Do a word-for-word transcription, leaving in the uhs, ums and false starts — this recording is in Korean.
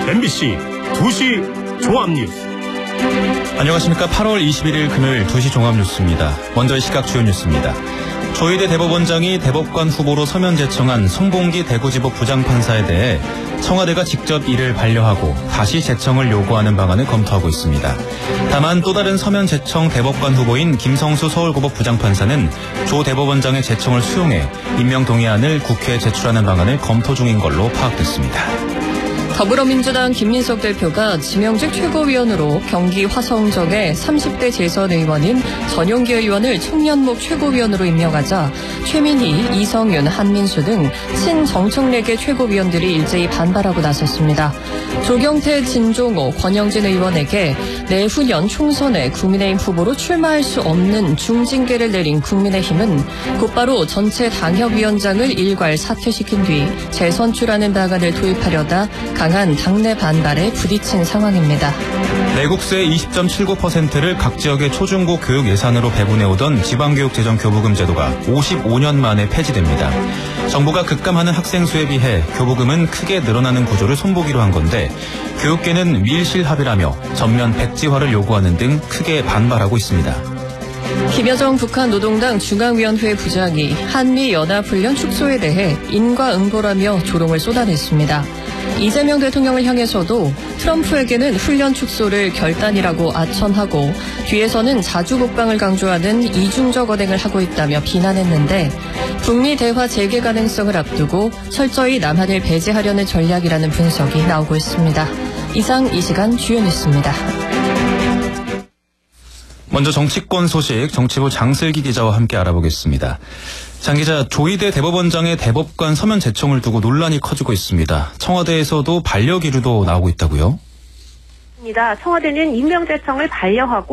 엠비씨 두 시 종합뉴스. 안녕하십니까. 팔월 이십일일 금요일 두 시 종합뉴스입니다. 먼저 이 시각 주요 뉴스입니다. 조희대 대법원장이 대법관 후보로 서면 제청한 송봉기 대구지법 부장판사에 대해 청와대가 직접 이를 반려하고 다시 제청을 요구하는 방안을 검토하고 있습니다. 다만 또 다른 서면 제청 대법관 후보인 김성수 서울고법 부장판사는 조 대법원장의 제청을 수용해 임명 동의안을 국회에 제출하는 방안을 검토 중인 걸로 파악됐습니다. 더불어민주당 김민석 대표가 지명직 최고위원으로 경기 화성정의 삼십 대 재선 의원인 전용기 의원을 청년목 최고위원으로 임명하자 최민희, 이성윤, 한민수 등 친정청래계 최고위원들이 일제히 반발하고 나섰습니다. 조경태, 진종호, 권영진 의원에게 내후년 총선에 국민의힘 후보로 출마할 수 없는 중징계를 내린 국민의힘은 곧바로 전체 당협위원장을 일괄 사퇴시킨 뒤 재선출하는 방안을 도입하려다 강한 당내 반발에 부딪힌 상황입니다. 내국세 이십 점 칠구 퍼센트를 각 지역의 초중고 교육 예산으로 배분해오던 지방교육재정 교부금 제도가 오십오 년 만에 폐지됩니다. 정부가 급감하는 학생 수에 비해 교부금은 크게 늘어나는 구조를 손보기로 한 건데 교육계는 밀실합의라며 전면 백지화를 요구하는 등 크게 반발하고 있습니다. 김여정 북한 노동당 중앙위원회 부장이 한미연합훈련 축소에 대해 인과응보라며 조롱을 쏟아냈습니다. 이재명 대통령을 향해서도 트럼프에게는 훈련 축소를 결단이라고 아첨하고 뒤에서는 자주국방을 강조하는 이중적 언행을 하고 있다며 비난했는데 북미 대화 재개 가능성을 앞두고 철저히 남한을 배제하려는 전략이라는 분석이 나오고 있습니다. 이상 이 시간 주요 뉴스입니다. 먼저 정치권 소식 정치부 장슬기 기자와 함께 알아보겠습니다. 장 기자, 조희대 대법원장의 대법관 서면 제청을 두고 논란이 커지고 있습니다. 청와대에서도 반려 기류도 나오고 있다고요? 청와대는 임명 제청을 반려하고